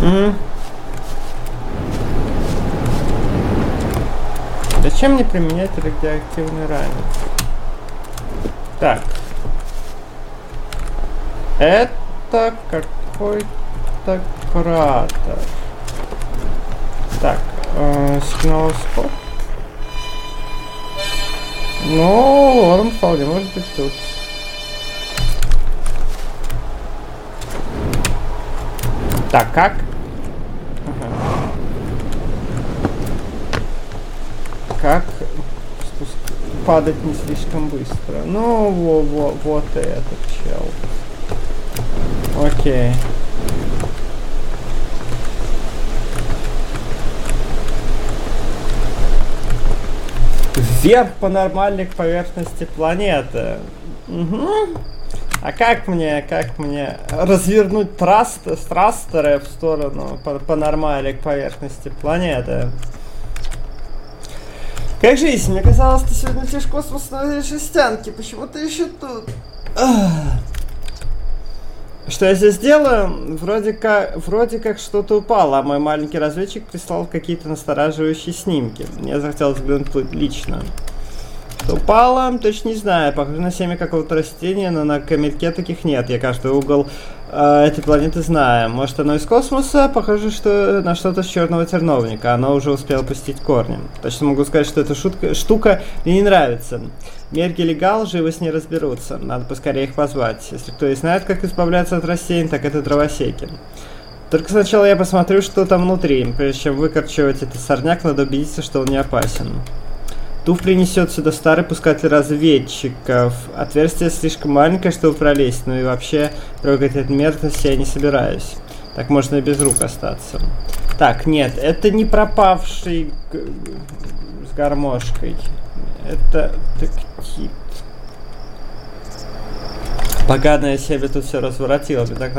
Зачем мне применять радиоактивный ранец? Так. Это какой-то кратер. Так, сигналоскоп. Ну, он вполне может быть тут. Так, как? Как падать не слишком быстро? Ну, вот и этот чел. Окей. Вверх по нормальной поверхности планеты. Угу. А как мне развернуть трастеры в сторону по нормальной поверхности планеты? Как жизнь? Мне казалось, ты сегодня летишь в космос на жестянке. Почему ты еще тут? Что я здесь делаю? Вроде как что-то упало, а мой маленький разведчик прислал какие-то настораживающие снимки. Я захотел взглянуть лично. Что упало? Точно не знаю. Похоже на семя какого-то растения, но на камельке таких нет. Я каждый угол этой планеты знаю. Может, оно из космоса? Похоже, что на что-то с черного терновника. Оно уже успело пустить корни. Точно могу сказать, что эта штука мне не нравится. Мерги и Гал живо с ней разберутся. Надо поскорее их позвать. Если кто и знает, как избавляться от растений, так это дровосеки. Только сначала я посмотрю, что там внутри. Прежде чем выкорчевать этот сорняк, надо убедиться, что он не опасен. Туф принесет сюда старый пускатель разведчиков. Отверстие слишком маленькое, чтобы пролезть. Ну и вообще, трогать эту мерзость я не собираюсь. Так можно и без рук остаться. Так, нет, это не пропавший с гармошкой. Это тактит. Поганое себе тут все разворотило.